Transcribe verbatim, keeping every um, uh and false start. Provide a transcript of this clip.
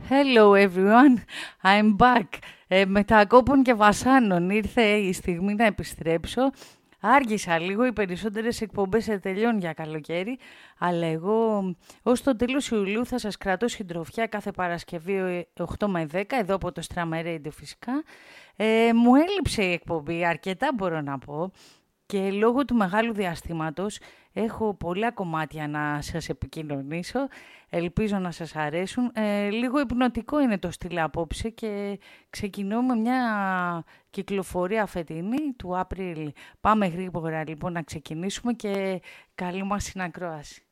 Hello everyone, I'm back. Ε, μετακόπων και βασάνων ήρθε η στιγμή να επιστρέψω. Άργησα λίγο, οι περισσότερες εκπομπές τελειώνουν για καλοκαίρι, αλλά εγώ ως το τέλος Ιουλίου θα σας κρατώ συντροφιά κάθε Παρασκευή οκτώ με δέκα, εδώ από το Strammer Radio φυσικά. Ε, μου έλειψε η εκπομπή, αρκετά μπορώ να πω, και λόγω του μεγάλου διαστήματος έχω πολλά κομμάτια να σας επικοινωνήσω. Ελπίζω να σας αρέσουν. Ε, λίγο υπνοτικό είναι το στυλ απόψε και ξεκινώ με μια κυκλοφορία φετινή του Απρίλη. Πάμε γρήγορα λοιπόν να ξεκινήσουμε και καλή μας συνακρόαση.